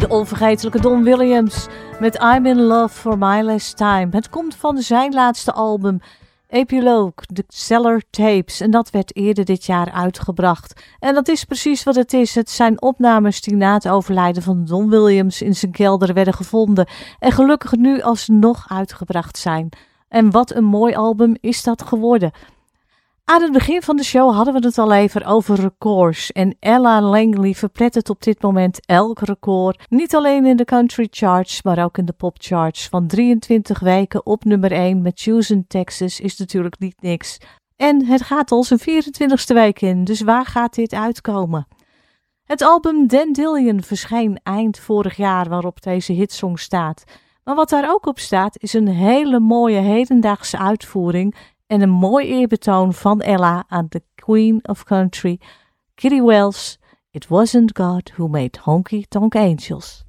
De onvergetelijke Don Williams met I'm in Love for My Last Time. Het komt van zijn laatste album Epilogue, The Cellar Tapes. En dat werd eerder dit jaar uitgebracht. En dat is precies wat het is. Het zijn opnames die na het overlijden van Don Williams in zijn kelder werden gevonden. En gelukkig nu alsnog uitgebracht zijn. En wat een mooi album is dat geworden. Aan het begin van de show hadden we het al even over records. En Ella Langley verplettert op dit moment elk record. Niet alleen in de country charts, maar ook in de pop charts. Van 23 weken op nummer 1 met Houston, Texas is natuurlijk niet niks. En het gaat al zijn 24ste week in, dus waar gaat dit uitkomen? Het album Dandelion verscheen eind vorig jaar waarop deze hitsong staat. Maar wat daar ook op staat is een hele mooie hedendaagse uitvoering en een mooi eerbetoon van Ella aan de Queen of Country, Kitty Wells. It wasn't God who made honky tonk angels.